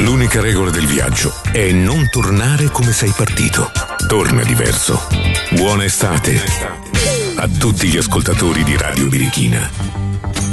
L'unica regola del viaggio è non tornare come sei partito. Torna diverso. Buona estate a tutti gli ascoltatori di Radio Birichina.